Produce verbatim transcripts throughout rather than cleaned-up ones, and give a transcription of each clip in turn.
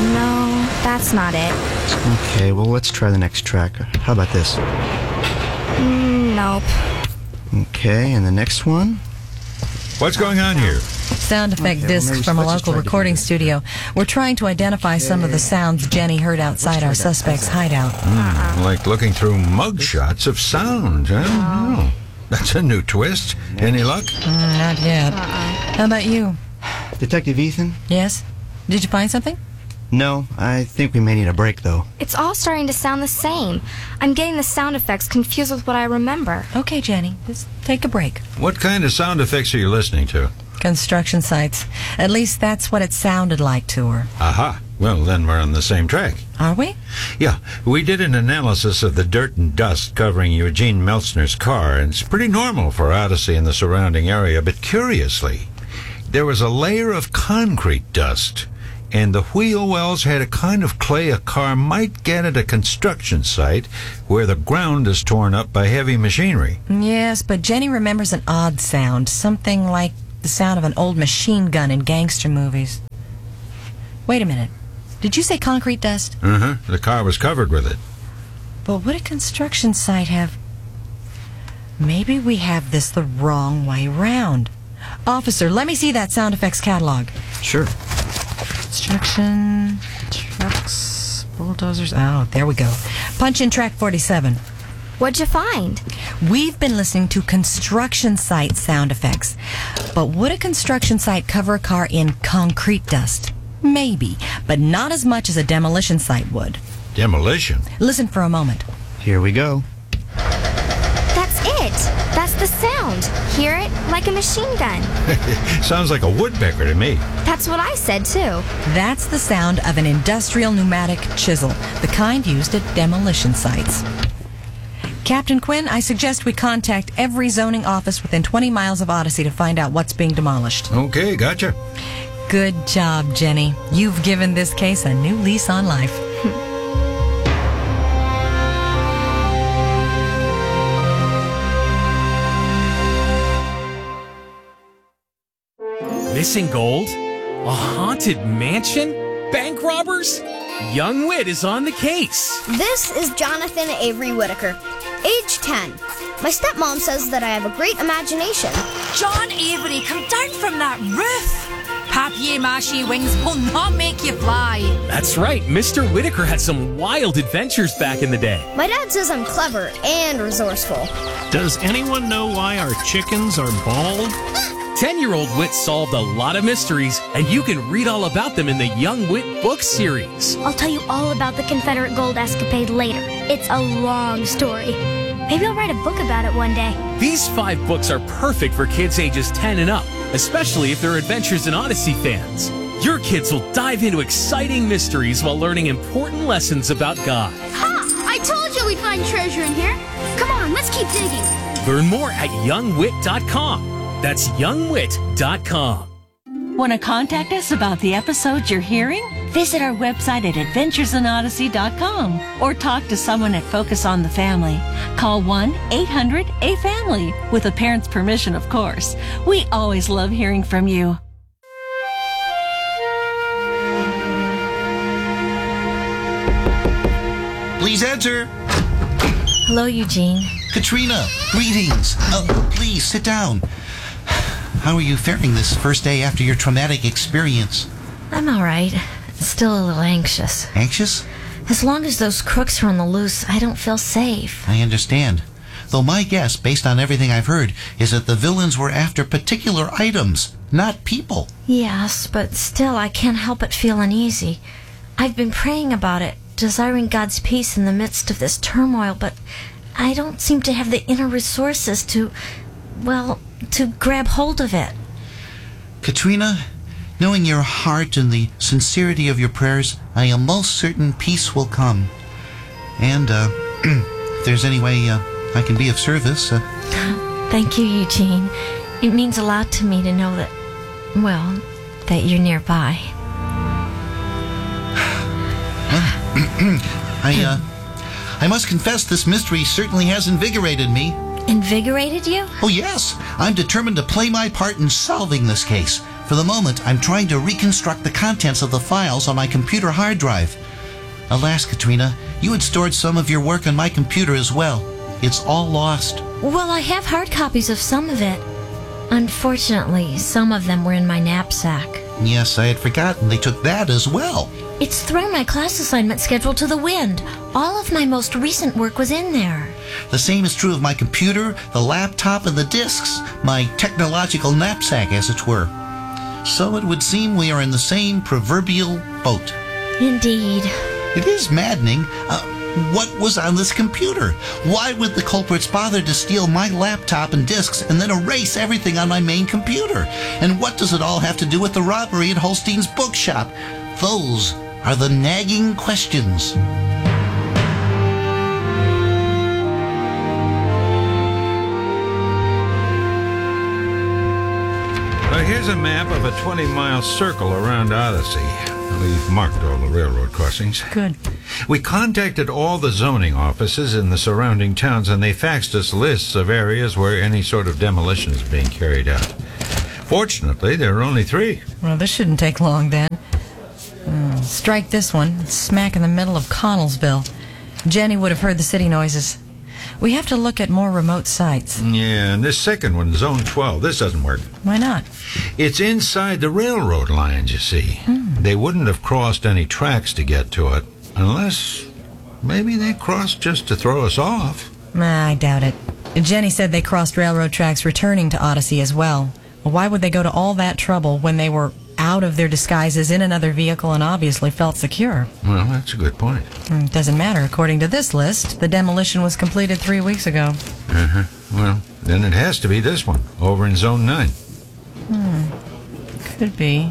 No, that's not it. Okay, well, let's try the next track. How about this? Mm, nope. Okay, and the next one? What's going on here? Sound effect Okay, disc well, maybe from a let's just local try to do recording this. studio. We're trying to identify some of the sounds Jenny heard outside our suspect's hideout. Mm, like looking through mugshots of sound. I don't know. That's a new twist. Any luck? Mm, not yet. How about you? Detective Ethan? Yes? Did you find something? No, I think we may need a break, though. It's all starting to sound the same. I'm getting the sound effects confused with what I remember. Okay, Jenny, just take a break. What kind of sound effects are you listening to? Construction sites. At least that's what it sounded like to her. Aha. Well, then we're on the same track. Are we? Yeah, we did an analysis of the dirt and dust covering Eugene Meltzner's car, and it's pretty normal for Odyssey and the surrounding area, but curiously, there was a layer of concrete dust, and the wheel wells had a kind of clay a car might get at a construction site where the ground is torn up by heavy machinery. Yes, but Jenny remembers an odd sound, something like the sound of an old machine gun in gangster movies. Wait a minute. Did you say concrete dust? Uh-huh. The car was covered with it. But would a construction site have... Maybe we have this the wrong way round. Officer, let me see that sound effects catalog. Sure. Construction, trucks, bulldozers. Oh, there we go. Punch in track forty-seven. What'd you find? We've been listening to construction site sound effects. But would a construction site cover a car in concrete dust? Maybe, but not as much as a demolition site would. Demolition? Listen for a moment. Here we go. That's it. That's the sound. Hear it? Like a machine gun. Sounds like a woodpecker to me. That's what I said, too. That's the sound of an industrial pneumatic chisel, the kind used at demolition sites. Captain Quinn, I suggest we contact every zoning office within twenty miles of Odyssey to find out what's being demolished. Okay, gotcha. Good job, Jenny. You've given this case a new lease on life. Missing gold? A haunted mansion? Bank robbers? Young Wit is on the case. This is Jonathan Avery Whitaker, age ten. My stepmom says that I have a great imagination. John Avery, come down from that roof. Papier-mâché wings will not make you fly. That's right, Mister Whitaker had some wild adventures back in the day. My dad says I'm clever and resourceful. Does anyone know why our chickens are bald? Ten-year-old Wit solved a lot of mysteries, and you can read all about them in the Young Wit book series. I'll tell you all about the Confederate gold escapade later. It's a long story. Maybe I'll write a book about it one day. These five books are perfect for kids ages ten and up, especially if they're Adventures in Odyssey fans. Your kids will dive into exciting mysteries while learning important lessons about God. Ha! I told you we'd find treasure in here. Come on, let's keep digging. Learn more at young wit dot com. That's young wit dot com. Want to contact us about the episodes you're hearing? Visit our website at adventures in odyssey dot com or talk to someone at Focus on the Family. Call one eight hundred A family with a parent's permission, of course. We always love hearing from you. Please enter. Hello, Eugene. Katrina, greetings. Uh, please sit down. How are you faring this first day after your traumatic experience? I'm all right. Still a little anxious. Anxious? As long as those crooks are on the loose, I don't feel safe. I understand. Though my guess, based on everything I've heard, is that the villains were after particular items, not people. Yes, but still, I can't help but feel uneasy. I've been praying about it, desiring God's peace in the midst of this turmoil, but I don't seem to have the inner resources to, well, to grab hold of it. Katrina, knowing your heart and the sincerity of your prayers, I am most certain peace will come. And, uh, if there's any way uh, I can be of service... Uh... Thank you, Eugene. It means a lot to me to know that, well, that you're nearby. I, uh, I must confess this mystery certainly has invigorated me. Invigorated you? Oh, yes. I'm determined to play my part in solving this case. For the moment, I'm trying to reconstruct the contents of the files on my computer hard drive. Alas, Katrina, you had stored some of your work on my computer as well. It's all lost. Well, I have hard copies of some of it. Unfortunately, some of them were in my knapsack. Yes, I had forgotten they took that as well. It's thrown my class assignment schedule to the wind. All of my most recent work was in there. The same is true of my computer, the laptop, and the discs. My technological knapsack, as it were. So it would seem we are in the same proverbial boat. Indeed. It is maddening. Uh, what was on this computer? Why would the culprits bother to steal my laptop and discs and then erase everything on my main computer? And what does it all have to do with the robbery at Holstein's bookshop? Those are the nagging questions. Now here's a map of a twenty-mile circle around Odyssey. We've marked all the railroad crossings. Good. We contacted all the zoning offices in the surrounding towns, and they faxed us lists of areas where any sort of demolition is being carried out. Fortunately, there are only three. Well, this shouldn't take long, then. Uh, strike this one. It's smack in the middle of Connellsville. Jenny would have heard the city noises. We have to look at more remote sites. Yeah, and this second one, Zone twelve, this doesn't work. Why not? It's inside the railroad lines, you see. Hmm. They wouldn't have crossed any tracks to get to it, unless maybe they crossed just to throw us off. Nah, I doubt it. Jenny said they crossed railroad tracks returning to Odyssey as well. Well, why would they go to all that trouble when they were out of their disguises in another vehicle and obviously felt secure? Well, that's a good point. It doesn't matter. According to this list, the demolition was completed three weeks ago. Uh-huh. Well, then it has to be this one, over in Zone nine. Hmm. Could be.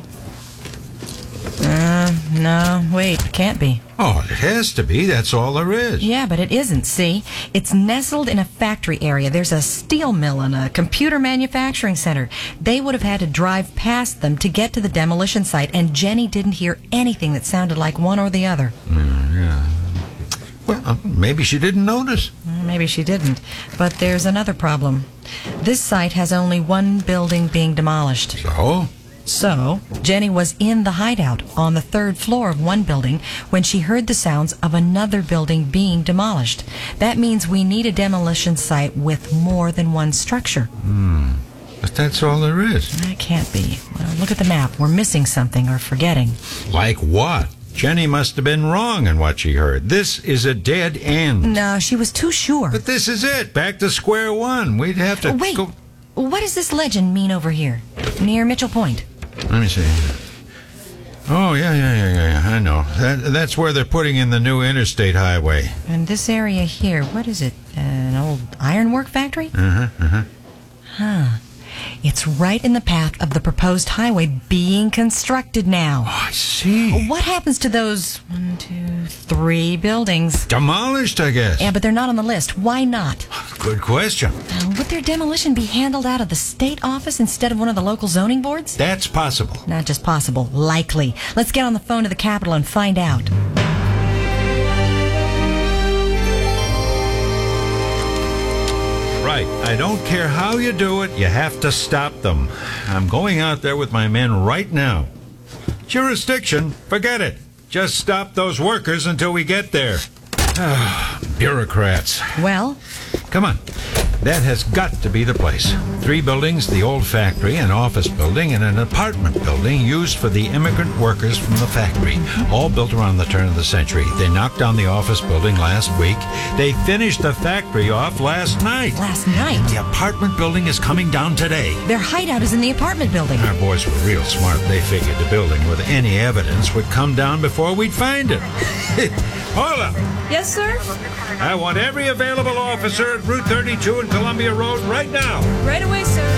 Uh, no, wait, can't be. Oh, it has to be. That's all there is. Yeah, but it isn't, see? It's nestled in a factory area. There's a steel mill and a computer manufacturing center. They would have had to drive past them to get to the demolition site, and Jenny didn't hear anything that sounded like one or the other. Mm, yeah. Well, uh, maybe she didn't notice. Maybe she didn't. But there's another problem. This site has only one building being demolished. So? So, Jenny was in the hideout on the third floor of one building when she heard the sounds of another building being demolished. That means we need a demolition site with more than one structure. Hmm. But that's all there is. That can't be. Well, look at the map. We're missing something or forgetting. Like what? Jenny must have been wrong in what she heard. This is a dead end. No, she was too sure. But this is it. Back to square one. We'd have to Wait. go... What does this legend mean over here? Near Mitchell Point. Let me see. Oh, yeah, yeah, yeah, yeah, yeah. I know. That, that's where they're putting in the new interstate highway. And this area here, what is it? Uh, an old ironwork factory? Uh-huh, uh-huh. Huh. It's right in the path of the proposed highway being constructed now. Oh, I see. What happens to those one, two, three buildings? Demolished, I guess. Yeah, but they're not on the list. Why not? Good question. Uh, would their demolition be handled out of the state office instead of one of the local zoning boards? That's possible. Not just possible, likely. Let's get on the phone to the Capitol and find out. Right. I don't care how you do it, you have to stop them. I'm going out there with my men right now. Jurisdiction, forget it. Just stop those workers until we get there. Bureaucrats. Well? Come on. That has got to be the place. Three buildings, the old factory, an office building, and an apartment building used for the immigrant workers from the factory, all built around the turn of the century. They knocked down the office building last week. They finished the factory off last night. Last night? The apartment building is coming down today. Their hideout is in the apartment building. Our boys were real smart. They figured the building with any evidence would come down before we'd find it. Hold up. Yes, sir? I want every available officer at Route thirty-two and Columbia Road right now. Right away, sir.